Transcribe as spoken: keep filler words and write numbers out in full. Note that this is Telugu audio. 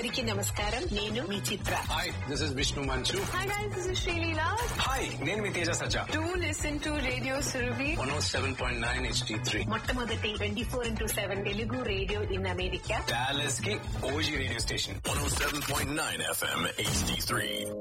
అందరికీ నమస్కారం. నేను మీ చిత్ర. హాయ్, దిస్ ఇస్ విష్ణు మంచు. Hi guys, this is Sreeleela. Hi, నేను మీ తేజ సజ్జా. Do listen to radio Surabhi one oh seven point nine H D three, మొట్టమొదటి twenty four into seven Telugu radio in America. Dallas కి OG radio station. one oh seven point nine F M H D three.